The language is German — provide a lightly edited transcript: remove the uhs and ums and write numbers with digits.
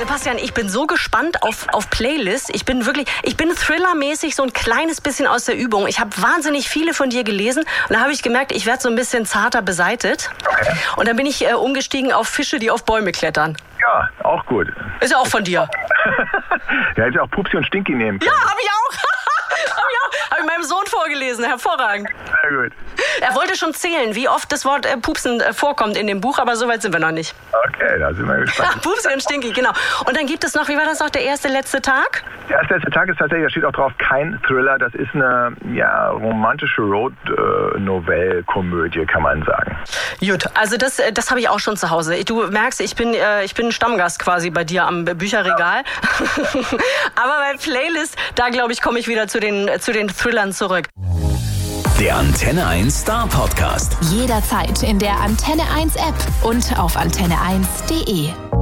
Sebastian, ich bin so gespannt auf Playlist. Ich bin thrillermäßig so ein kleines bisschen aus der Übung. Ich habe wahnsinnig viele von dir gelesen und da habe ich gemerkt, ich werde so ein bisschen zarter beseitet. Okay. Und dann bin ich umgestiegen auf Fische, die auf Bäume klettern. Ja, auch gut. Ist ja auch von dir. Ja, hätte auch Pupsi und Stinky nehmen können. Ja, habe ich auch. Habe ich meinem Sohn vorgelesen. Hervorragend. Sehr gut. Er wollte schon zählen, wie oft das Wort Pupsen vorkommt in dem Buch, aber so weit sind wir noch nicht. Okay, da sind wir gespannt. Pupsi und Stinky, genau. Und dann gibt es noch, wie war das noch, der erste, letzte Tag? Der erste, letzte Tag ist tatsächlich, da steht auch drauf, kein Thriller. Das ist eine romantische Road-Novelle-Komödie, kann man sagen. Gut, also das habe ich auch schon zu Hause. Du merkst, ich bin Stammgast quasi bei dir am Bücherregal. Aber bei Playlist, da glaube ich, komme ich wieder zu den Thrillern zurück. Der Antenne 1 Star Podcast. Jederzeit in der Antenne 1 App und auf antenne1.de.